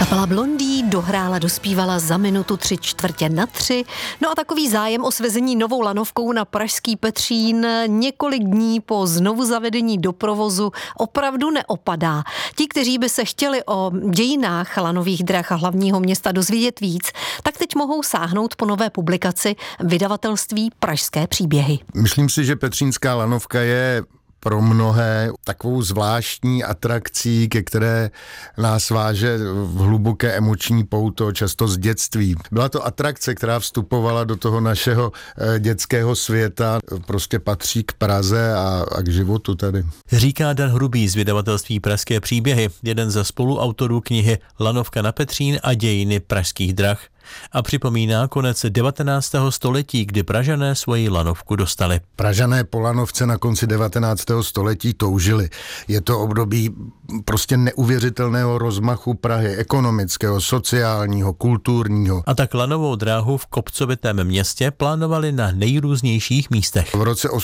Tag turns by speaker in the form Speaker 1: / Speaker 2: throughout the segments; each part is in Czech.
Speaker 1: Kapela Blondie dohrála, dospívala za minutu 3:45. No a takový zájem o svezení novou lanovkou na pražský Petřín několik dní po znovu zavedení do provozu opravdu neopadá. Ti, kteří by se chtěli o dějinách lanových drah a hlavního města dozvědět víc, tak teď mohou sáhnout po nové publikaci vydavatelství Pražské příběhy.
Speaker 2: Myslím si, že petřínská lanovka je pro mnohé takovou zvláštní atrakcí, ke které nás váže v hluboké emoční pouto, často z dětství. Byla to atrakce, která vstupovala do toho našeho dětského světa, prostě patří k Praze a k životu tady.
Speaker 3: Říká Dan Hrubý z vydavatelství Pražské příběhy, jeden ze spoluautorů knihy Lanovka na Petřín a dějiny pražských drah. A připomíná konec 19. století, kdy Pražané svoji lanovku dostali.
Speaker 2: Pražané po lanovce na konci 19. století toužili. Je to období prostě neuvěřitelného rozmachu Prahy, ekonomického, sociálního, kulturního.
Speaker 3: A tak lanovou dráhu v kopcovitém městě plánovali na nejrůznějších místech.
Speaker 2: V roce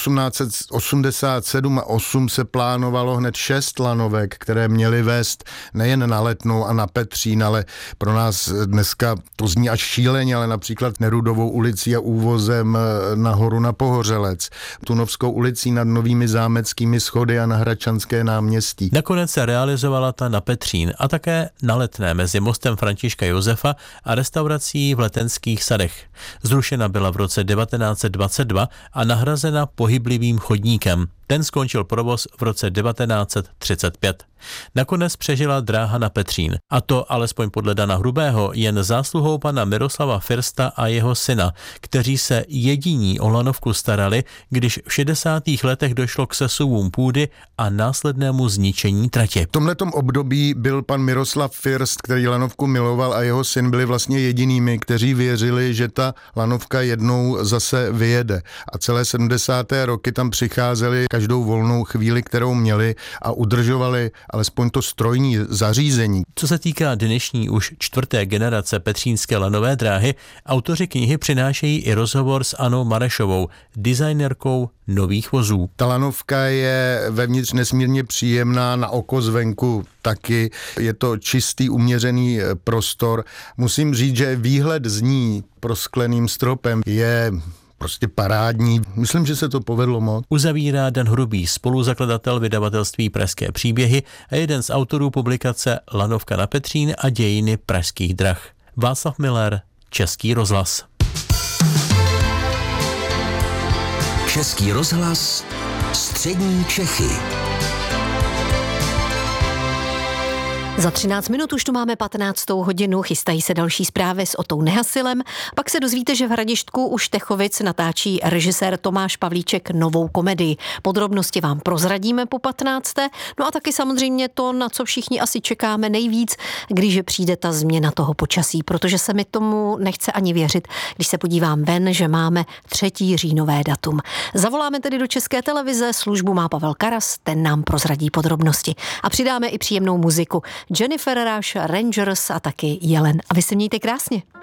Speaker 2: 1887 a 8 se plánovalo hned 6 lanovek, které měly vést nejen na Letnou a na Petřín, ale pro nás dneska to zní až šíleně, ale například Nerudovou ulicí a úvozem nahoru na Pohořelec, Tunovskou ulicí nad Novými zámeckými schody a na Hradčanské náměstí.
Speaker 3: Nakonec se realizovala ta na Petřín a také na Letné mezi mostem Františka Josefa a restaurací v Letenských sadech. Zrušena byla v roce 1922 a nahrazena pohyblivým chodníkem. Ten skončil provoz v roce 1935. Nakonec přežila dráha na Petřín. A to, alespoň podle Dana Hrubého, jen zásluhou pana Miroslava Firsta a jeho syna, kteří se jediní o lanovku starali, když v 60. letech došlo k sesuvům půdy a následnému zničení trati.
Speaker 2: V tomhletom období byl pan Miroslav First, který lanovku miloval, a jeho syn byli vlastně jedinými, kteří věřili, že ta lanovka jednou zase vyjede. A celé 70. roky tam přicházeli každou volnou chvíli, kterou měli, a udržovali alespoň to strojní zařízení.
Speaker 3: Co se týká dnešní už 4. generace petřínské lanové dráhy, autoři knihy přinášejí i rozhovor s Annou Marešovou, designerkou nových vozů.
Speaker 2: Ta lanovka je vevnitř nesmírně příjemná, na oko zvenku taky. Je to čistý, uměřený prostor. Musím říct, že výhled z ní proskleným stropem je prostě parádní. Myslím, že se to povedlo moc.
Speaker 3: Uzavírá Dan Hrubý, spoluzakladatel vydavatelství Pražské příběhy a jeden z autorů publikace Lanovka na Petřín a dějiny pražských drah. Václav Miller, Český rozhlas.
Speaker 4: Český rozhlas, střední Čechy.
Speaker 1: Za 13 minut už tu máme 15. hodinu, chystají se další zprávy s Otou Nehasilem, pak se dozvíte, že v Hradištku u Štechovic natáčí režisér Tomáš Pavlíček novou komedii. Podrobnosti vám prozradíme po 15. No a taky samozřejmě to, na co všichni asi čekáme nejvíc, když přijde ta změna toho počasí, protože se mi tomu nechce ani věřit, když se podívám ven, že máme 3. říjnové datum. Zavoláme tedy do České televize, službu má Pavel Karas, ten nám prozradí podrobnosti. A přidáme i příjemnou muziku. Jennifer Rush, Rangers a taky Jelen. A vy se mějte krásně.